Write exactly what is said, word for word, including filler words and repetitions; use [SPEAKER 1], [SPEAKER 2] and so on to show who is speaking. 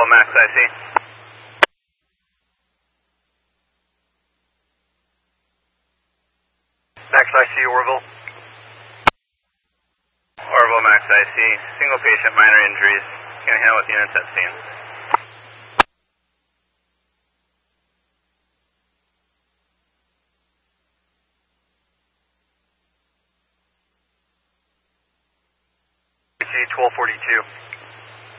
[SPEAKER 1] Max I C. Max I C, Orville. Orville, Max I C. Single patient, minor injuries. Can handle with units at scene. twelve forty-two.